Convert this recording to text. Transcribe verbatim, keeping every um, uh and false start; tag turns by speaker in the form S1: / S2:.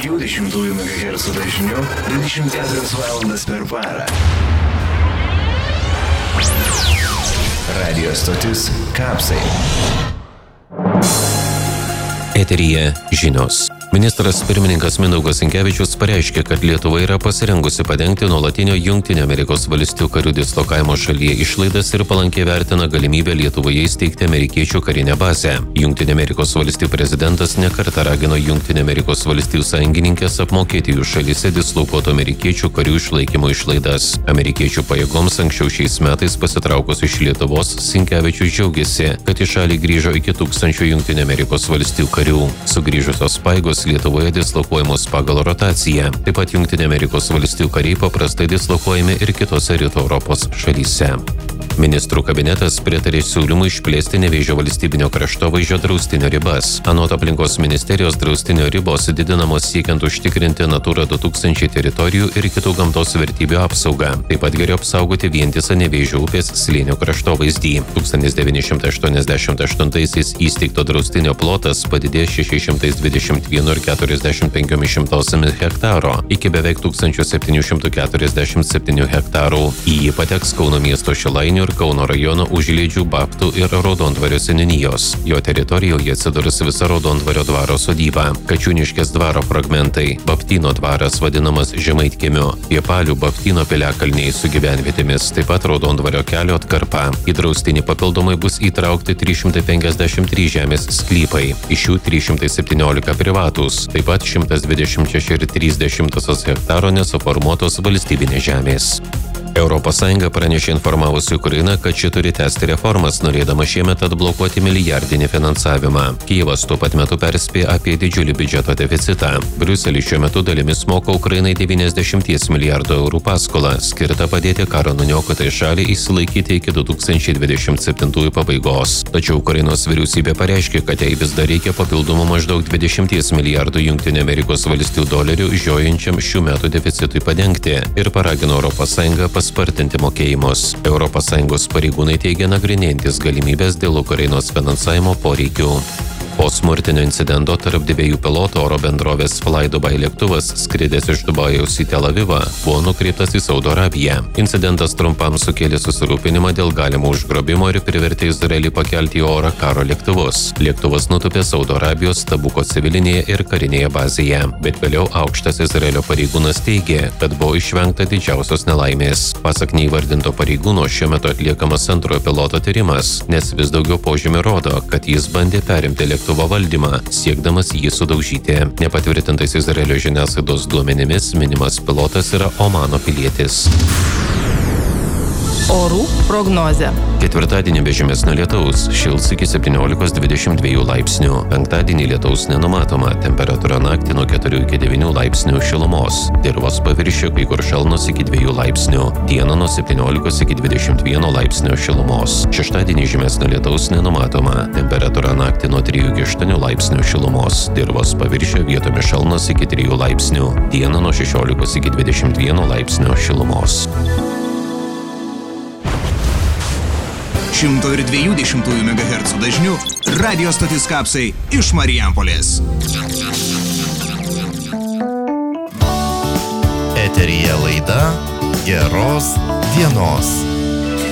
S1: dvidešimt megahercų dažniu dvidešimt keturias valandas per parą. Radio stotis Kapsai.
S2: Eteryje žinios. Ministras pirmininkas Mindaugas Sinkevičius pareiškė, kad Lietuva yra pasirengusi padengti nuolatinio Jungtinių Amerikos valstijų karių dislokavimo šalyje išlaidas ir palankiai vertina galimybę Lietuvoje įsteigti amerikiečių karinę bazę. Jungtinių Amerikos valstijų prezidentas nekartą ragino Jungtinių Amerikos valstijų sąjungininkės apmokėti jų šalyse dislokuotų amerikiečių karių išlaikymo išlaidas. Amerikiečių pajėgoms anksčiau šiais metais pasitraukus iš Lietuvos, Sinkevičius džiaugiasi, kad į šalį grįžo iki tūkstančio Jungtinių Amerikos valstijų karių. Sugrįžusios pajėgos Lietuvoje dislokuojamos pagal rotaciją. Taip pat Jungtinių Amerikos valstijų kariai paprastai dislokuojami ir kitose rytų Europos šalyse. Ministrų kabinetas pritarė siūlymui išplėsti Nevėžio valstybinio kraštovaizdžio draustinio ribas. Anot aplinkos ministerijos draustinio ribos didinamos siekiant užtikrinti Natura du tūkstančiai teritorijų ir kitų gamtos vertybių apsaugą. Taip pat geriau apsaugoti vientisą Nevėžio upės slėnio kraštovaizdį. tūkstantis devyni šimtai aštuoniasdešimt aštuntaisiais įsteigto draustinio plotas padidėjo šeši šimtai dvidešimt vienu ir keturiasdešimt penkiomis šimtosiomis hektaro iki beveik tūkstančio septynių šimtų keturiasdešimt septynių hektarų. Į jį pateks Kauno miesto Šilainių ir Kauno rajono Užliedžių, Babtų ir Raudondvario seniūnijos. Jo teritorijoje atsidurs visa Raudondvario dvaro sodyba, Kačiūniškės dvaro fragmentai, Babtyno dvaras vadinamas Žemaitkiemiu, Piepalių Babtyno piliakalniai su gyvenvietėmis, taip pat Raudondvario kelio atkarpa. Į draustinį papildomai bus įtraukti trys šimtai penkiasdešimt trys žemės sklypai, iš jų trys šimtai septyniolika privatūs, taip pat šimtas dvidešimt šeši ir trys dešimtosios hektaro nesuformuotos valstybinės žemės. Europos Sąjunga pranešė informavusi Ukrainą, kad ši turi tęsti reformas, norėdama šiemet atblokuoti milijardinį finansavimą. Kijevas tuo pat metu perspėja apie didžiulį biudžeto deficitą. Briuselis šiuo metu dalimis moka Ukrainai devyniasdešimt milijardų eurų paskolą, skirtą padėti karo nuniokotai šaliai išsilaikyti iki du tūkstančiai dvidešimt septintųjų pabaigos. Tačiau Ukrainos vyriausybė pareiškė, kad jai vis dar reikia papildomų maždaug dvidešimt milijardų Jungtinių Amerikos valstijų dolerių žiojančiam šių metų deficitui padengti ir paragino Europos Sąjungą paspartinti mokėjimus. Europos Sąjungos pareigūnai teigia nagrinėjantis galimybės dėl Ukrainos finansavimo poreikių. Po smurtinio incidento tarp dviejų pilotų oro bendrovės Flydubai lėktuvas, skridęs iš Dubajaus į Tel Avivą, buvo nukreiptas į Saudo Arabiją. Incidentas trumpam sukėlė susirūpinimą dėl galimo užgrobimo ir privertė Izraelį pakelti į orą karo lėktuvus. Lėktuvas nutūpė Saudo Arabijos Tabuko civilinėje ir karinėje bazėje, bet vėliau aukštas Izraelio pareigūnas teigė, kad buvo išvengta didžiausios nelaimės. Pasak neįvardinto pareigūno, šiuo metu atliekamas antrojo piloto tyrimas, nes vis daugiau požymių rodo, kad jis bandė perimti lėktuvą valdymą, siekdamas jį sudaužyti. Nepatvirtintais Izraelio žiniasklaidos duomenimis minimas pilotas yra Omano pilietis.
S3: Orų prognozė.
S2: Ketvirtadienį be žymesnio lietaus, šils iki septyniolikos dvidešimt dviejų laipsnių. Penktadienį lietaus nenumatoma, temperatūra naktį nuo keturių iki devynių laipsnių šilumos. Dirvos paviršių kai kur šalnos iki dviejų laipsnių. Dieną nuo septyniolikos iki dvidešimt vieno laipsnio šilumos. Šeštadienį žymesnio lietaus nenumatoma, temperatūra naktį nuo trijų iki aštuonių laipsnių šilumos. Dirvos paviršių vietomis šalnos iki trijų laipsnių. Dieną nuo šešiolikos iki dvidešimt vieno laipsnio šilumos.
S4: šimto dviejų dešimtųjų megahercų dažniu radio stotis Kapsai iš Marijampolės.
S5: Eteryje laida Geros dienos.